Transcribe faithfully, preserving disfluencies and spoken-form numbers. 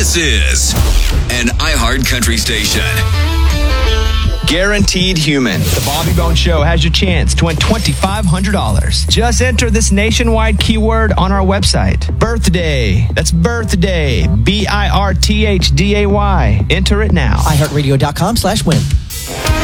This is an iHeart Country station. Guaranteed Human. The Bobby Bone Show has your chance to win twenty-five hundred dollars. Just enter this nationwide keyword on our website. Birthday. That's birthday. B I R T H D A Y. Enter it now. iHeartRadio.com slash win.